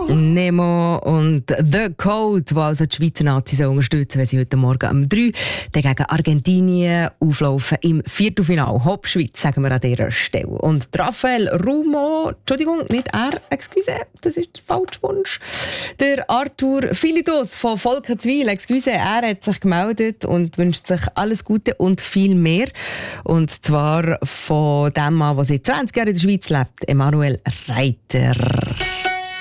Nemo und The Code, die also die Schweizer Nazis unterstützen, wenn sie heute Morgen um 3 gegen Argentinien auflaufen im Viertelfinale. Hopp Schweiz, sagen wir an dieser Stelle. Und Raphael Rumo, Entschuldigung, nicht er, excuse, das ist der falsche Wunsch. Der Arthur Philidos von Volkenswil, excuse, er hat sich gemeldet und wünscht sich alles Gute und viel mehr. Und zwar von dem Mann, der seit 20 Jahren in der Schweiz lebt, Emanuel Reiter.